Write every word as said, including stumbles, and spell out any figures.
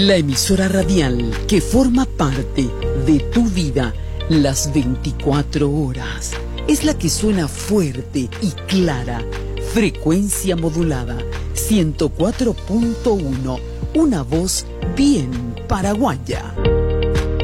La emisora radial que forma parte de tu vida las veinticuatro horas. Es la que suena fuerte y clara. Frecuencia modulada. ciento cuatro punto uno. Una voz bien paraguaya.